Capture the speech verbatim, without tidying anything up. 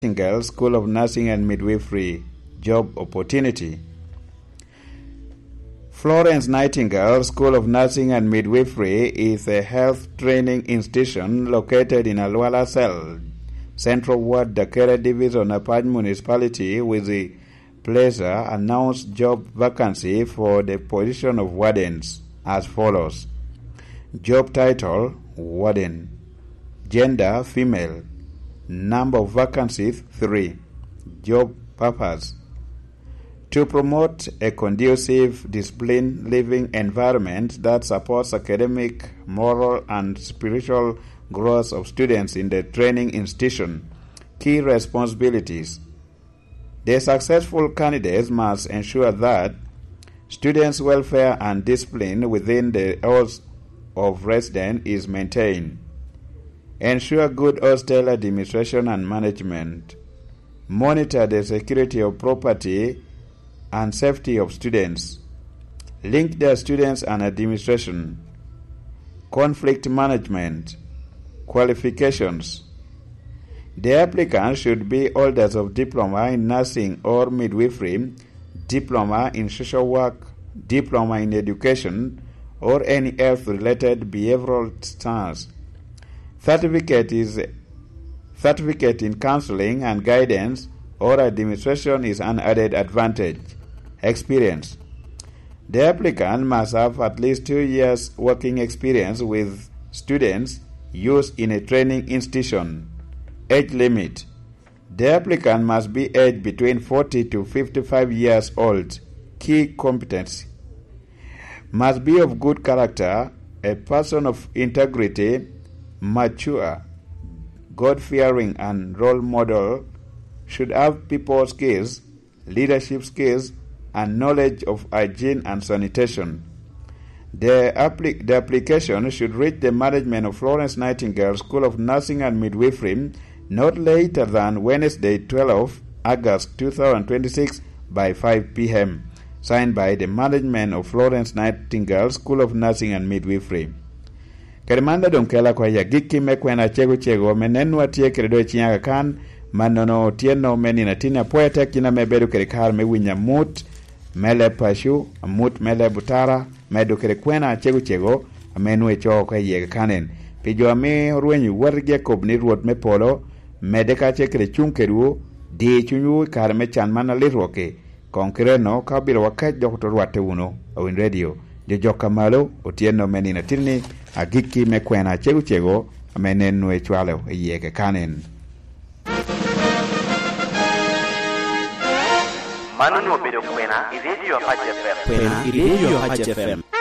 Nightingale School of Nursing and Midwifery Job Opportunity. Florence Nightingale School of Nursing and Midwifery is a health training institution located in Alwala Cell, Central Ward, Dakere Division, Apaj Municipality, with the pleasure announced job vacancy for the position of wardens as follows. Job title, warden. Gender, female. Number of vacancies, three. Job purpose. To promote a conducive, disciplined living environment that supports academic, moral, and spiritual growth of students in the training institution. Key responsibilities. The successful candidates must ensure that students' welfare and discipline within the halls of residence is maintained. Ensure good hostel administration and management. Monitor the security of property and safety of students. Link their students and administration. Conflict management. Qualifications. The applicant should be holders of diploma in nursing or midwifery, diploma in social work, diploma in education, or any health-related behavioral science. Certificate is certificate in counseling and guidance or administration is an added advantage. Experience. The applicant must have at least two years working experience with students used in a training institution. Age limit. The applicant must be aged between forty to fifty-five years old. Key competency. Must be of good character, a person of integrity, mature, God-fearing, and role model, should have people skills, leadership skills, and knowledge of hygiene and sanitation. The, appli- the application should reach the management of Florence Nightingale School of Nursing and Midwifery not later than Wednesday, twelfth of August twenty twenty-six by five p.m. Signed by the management of Florence Nightingale School of Nursing and Midwifery. Kerimanda donkela kwa ya giki mekwena chego chego menenu atie kredo chinyaga kan manono tieno meni na tina poeta kina mebedu kerikar mewinya mut mele pashu mut mele butara medu kerikwena chego chego menu echo kwa yega kanen pijo ame ruenyu warge kobni ruot me polo medeka chekre chunkeru di chunyu karme chan mana liroke konkreno kabiro wakaj doktor wate uno awin radio jojoka malo otieno meni na tini agiki mekwena chego chego menenu echwalo yega kanen. Manu no bedo kwena, iredio Apaj F M. Kwena, iredio Apaj F M.